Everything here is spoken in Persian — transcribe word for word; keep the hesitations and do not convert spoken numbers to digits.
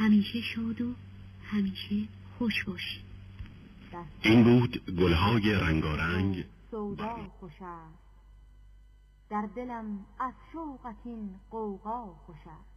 همیشه شاد و همیشه خوش باشید. این بود گلهای رنگارنگ. سودا خوش است، در دلم از شوقت این غوغا خوش است.